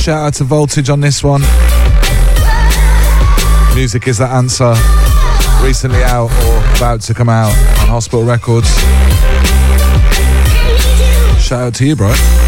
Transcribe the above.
Shout out to Voltage on this one. Music is the answer. Recently out or about to come out on Hospital Records. Shout out to you, bro.